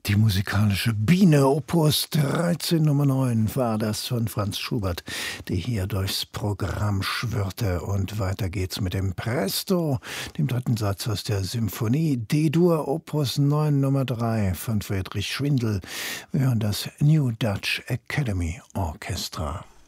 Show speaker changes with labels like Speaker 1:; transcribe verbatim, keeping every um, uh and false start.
Speaker 1: Die musikalische Biene, Opus dreizehn Nummer neun, war das von Franz Schubert, die hier durchs Programm schwirrte. Und weiter geht's mit dem Presto, dem dritten Satz aus der Symphonie D-Dur, Opus neun Nummer drei von Friedrich Schwindel. Wir hören das New Dutch Academy Orchestra.